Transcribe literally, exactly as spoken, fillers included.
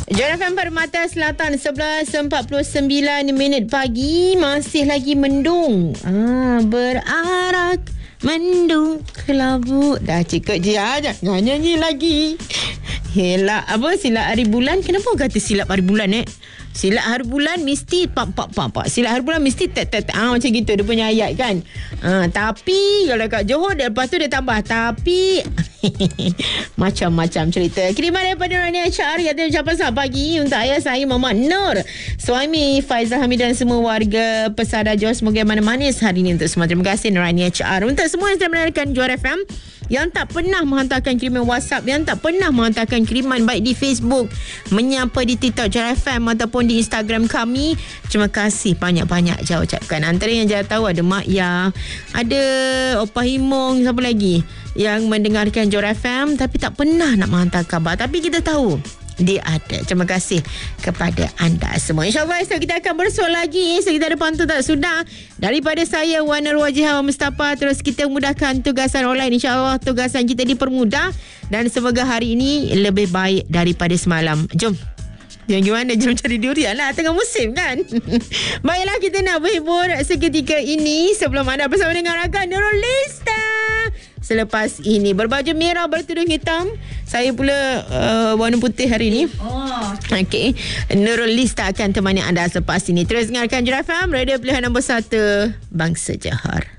Johor F M Permata Selatan sebelas empat puluh sembilan minit pagi. Masih lagi mendung. Ah, berarak mendung kelabu. Dah cekak je aja. Jangan nyanyi lagi. Yelah, apa silap hari bulan? Kenapa kata silap hari bulan eh? Silap hari bulan mesti pak pak pak pak. Silap hari bulan mesti tet tet. Ah macam gitu dia punya ayat kan. Ah tapi kalau kat Johor dia lepas tu dia tambah tapi macam-macam cerita. Kiriman daripada Rania H R kata ucapan selamat pagi untuk ayah saya Muhammad Nur, suami Faizal Hamid dan semua warga Pesada Johor. Semoga manis hari ini untuk semua. Terima kasih Rania H R. Untuk semua yang sedang mendengarkan Johor F M, yang tak pernah menghantarkan kiriman WhatsApp, yang tak pernah menghantarkan kiriman baik di Facebook, menyapa di TikTok Johor F M ataupun di Instagram kami, terima kasih banyak-banyak saya ucapkan. Antara yang saya tahu ada Mak Ya, ada Opah Himong, siapa lagi yang mendengarkan Johor F M tapi tak pernah nak menghantar khabar, tapi kita tahu dia ada. Terima kasih kepada anda semua. InsyaAllah esok kita akan bersua lagi. So, kita ada pantun tak sudah daripada saya Wan Nur Wajihah Mustafa. Terus kita mudahkan tugasan online. InsyaAllah tugasan kita dipermudah dan semoga hari ini lebih baik daripada semalam. Jom. Yang gimana? Jom cari durian lah. Tengah musim kan. Baiklah, kita nak berhibur seketika ini sebelum anda bersama dengan rakan Nurulista. Selepas ini berbaju merah bertudung hitam. Saya pula uh, warna putih hari ini. Oh. Okey. Nurulista akan temani anda selepas ini. Terus dengarkan Johor F M, radio pilihan nombor satu Bangsa Johor.